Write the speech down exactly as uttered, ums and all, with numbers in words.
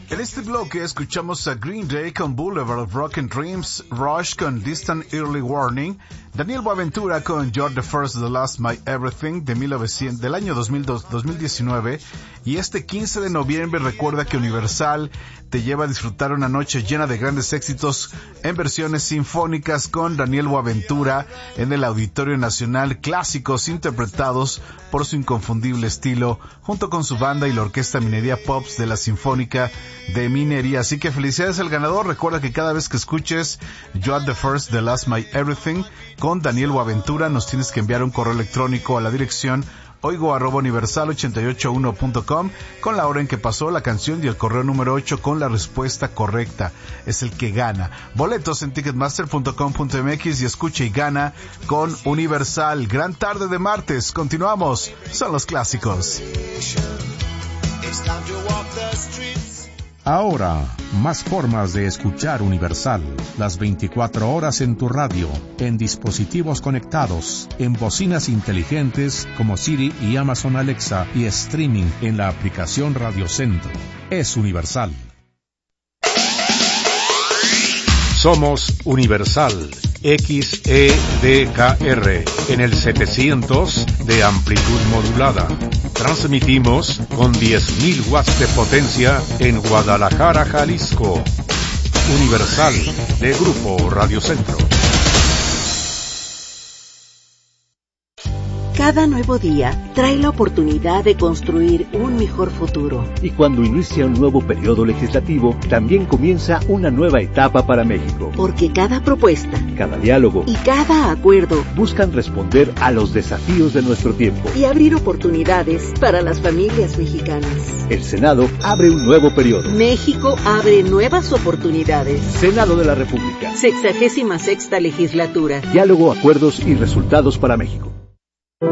En este bloque escuchamos a Green Day con Boulevard of Broken Dreams, Rush con Distant Early Warning, Daniel Boaventura con You're the First, the Last, My Everything de mil novecientos, del año dos mil dos, dos mil diecinueve, y este quince de noviembre recuerda que Universal te lleva a disfrutar una noche llena de grandes éxitos en versiones sinfónicas con Daniel Boaventura en el Auditorio Nacional, clásicos interpretados por su inconfundible estilo, junto con su banda y la Orquesta Minería Pops de la Sinfónica de Minería. Así que felicidades al ganador. Recuerda que cada vez que escuches You're the First, the Last, My Everything con Daniel Boaventura, nos tienes que enviar un correo electrónico a la dirección oigo arroba universal ochenta y ocho uno punto com con la hora en que pasó la canción y el correo número ocho con la respuesta correcta. Es el que gana. Boletos en ticketmaster punto com punto m x y escucha y gana con Universal. Gran tarde de martes. Continuamos. Son los clásicos. Ahora, más formas de escuchar Universal. Las veinticuatro horas en tu radio, en dispositivos conectados, en bocinas inteligentes como Siri y Amazon Alexa y streaming en la aplicación Radio Centro. Es Universal. Somos Universal X E D K R en el setecientos de amplitud modulada. Transmitimos con diez mil watts de potencia en Guadalajara, Jalisco. Universal de Grupo Radio Centro. Cada nuevo día trae la oportunidad de construir un mejor futuro. Y cuando inicia un nuevo periodo legislativo, también comienza una nueva etapa para México. Porque cada propuesta, cada diálogo y cada acuerdo buscan responder a los desafíos de nuestro tiempo y abrir oportunidades para las familias mexicanas. El Senado abre un nuevo periodo. México abre nuevas oportunidades. Senado de la República. Sexagésima sexta legislatura. Diálogo, acuerdos y resultados para México.